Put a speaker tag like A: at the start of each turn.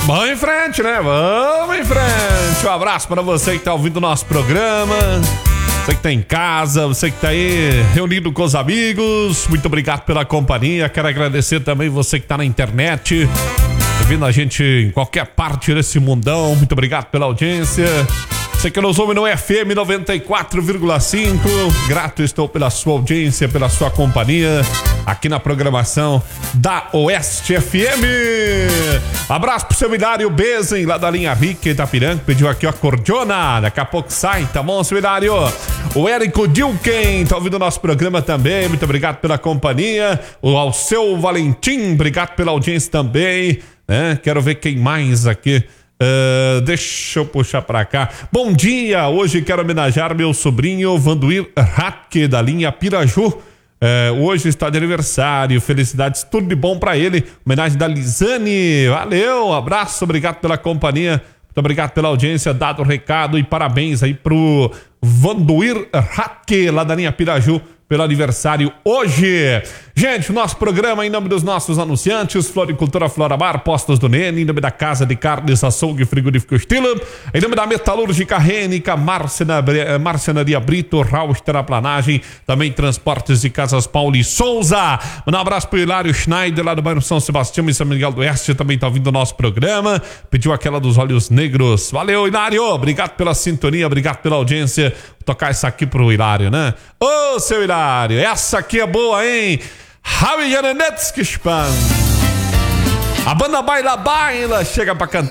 A: Vamos em frente, né? Vamos em frente. Um abraço para você que tá ouvindo o nosso programa. Você que tá em casa, você que tá aí reunido com os amigos. Muito obrigado pela companhia. Quero agradecer também você que tá na internet, ouvindo a gente em qualquer parte desse mundão. Muito obrigado pela audiência. Você que nos ouve no FM 94,5. Grato estou pela sua audiência, pela sua companhia aqui na programação da Oeste FM. Abraço pro seu Hilário Bezen, lá da linha Rica Itapiranga, pediu aqui a cordiona. Daqui a pouco sai, tá bom, seu Hilário? O Érico Dilken tá ouvindo o nosso programa também. Muito obrigado pela companhia. O Alceu Valentim, obrigado pela audiência também. Quero ver quem mais aqui. Deixa eu puxar pra cá. Bom dia, hoje quero homenagear meu sobrinho Vanduir Ratke, da linha Piraju. Hoje está de aniversário, felicidades, tudo de bom pra ele. Homenagem da Lisane, valeu, abraço, obrigado pela companhia, muito obrigado pela audiência, dado o recado e parabéns aí pro Vanduir Ratke, lá da linha Piraju, pelo aniversário hoje. Gente, o nosso programa em nome dos nossos anunciantes, Floricultura Floramar, Postos do Nene, em nome da Casa de Carnes, Açougue e Frigorífico Estilo, em nome da Metalúrgica Rênica, Marcenaria Brito, Raus Terraplanagem, também Transportes de Casas Paulo e Souza. Um abraço pro Hilário Schneider, lá do bairro São Sebastião, em São Miguel do Oeste, também tá ouvindo o nosso programa, pediu aquela dos olhos negros. Valeu, Hilário, obrigado pela sintonia, obrigado pela audiência. Vou tocar essa aqui pro Hilário, né? Ô, seu Hilário, essa aqui é boa, hein? Javi Janenetsky Span. A banda Baila Baila chega pra cantar.